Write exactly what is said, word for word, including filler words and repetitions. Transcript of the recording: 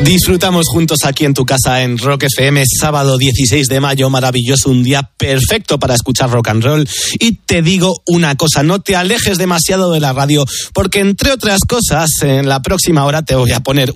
Disfrutamos juntos aquí en tu casa en Rock F M, sábado dieciséis de mayo, maravilloso, un día perfecto para escuchar rock and roll. Y te digo una cosa, no te alejes demasiado de la radio, porque entre otras cosas, en la próxima hora te voy a poner